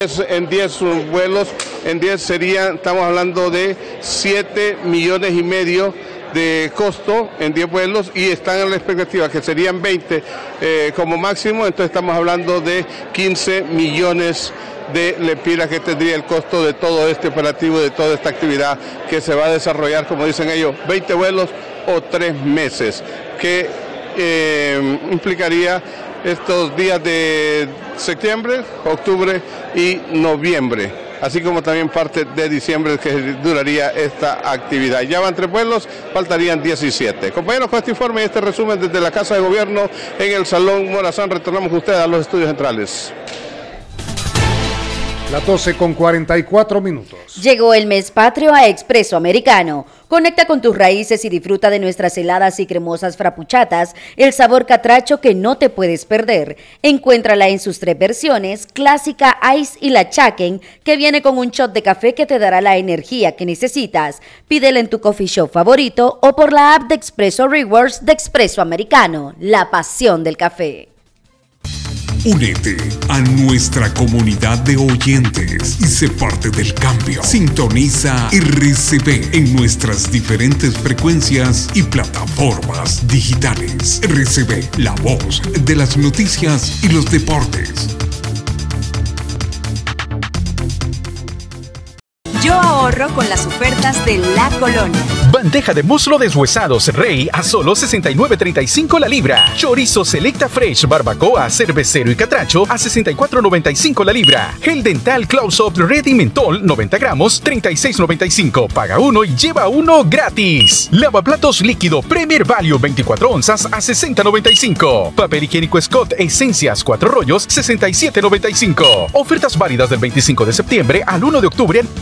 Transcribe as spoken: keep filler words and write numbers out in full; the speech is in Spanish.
En diez vuelos, en diez serían, estamos hablando de siete millones y medio de costo en diez vuelos y están en la expectativa que serían veinte eh, como máximo, entonces estamos hablando de quince millones de lempiras que tendría el costo de todo este operativo, de toda esta actividad que se va a desarrollar, como dicen ellos, veinte vuelos o tres meses, que eh, implicaría estos días de septiembre, octubre y noviembre, así como también parte de diciembre que duraría esta actividad. Ya van tres vuelos, faltarían diecisiete. Compañeros, con este informe y este resumen desde la Casa de Gobierno en el Salón Morazán, retornamos con ustedes a los estudios centrales. Las doce con cuarenta y cuatro minutos. Llegó el mes patrio a Expreso Americano. Conecta con tus raíces y disfruta de nuestras heladas y cremosas frappucciatas, el sabor catracho que no te puedes perder. Encuéntrala en sus tres versiones, clásica, ice y la chaken, que viene con un shot de café que te dará la energía que necesitas. Pídela en tu coffee shop favorito o por la app de Expreso Rewards de Expreso Americano, la pasión del café. Únete a nuestra comunidad de oyentes y sé parte del cambio. Sintoniza R C B en nuestras diferentes frecuencias y plataformas digitales. R C B, la voz de las noticias y los deportes. Yo ahorro con las ofertas de La Colonia. Bandeja de muslo deshuesados Rey a solo sesenta y nueve treinta y cinco la libra. Chorizo Selecta Fresh, barbacoa, cervecero y catracho a sesenta y cuatro noventa y cinco la libra. Gel dental Close-Up Red y Mentol noventa gramos, treinta y seis noventa y cinco. Paga uno y lleva uno gratis. Lavaplatos líquido Premier Value veinticuatro onzas a sesenta noventa y cinco. Papel higiénico Scott Esencias cuatro rollos, sesenta y siete noventa y cinco. Ofertas válidas del veinticinco de septiembre al uno de octubre.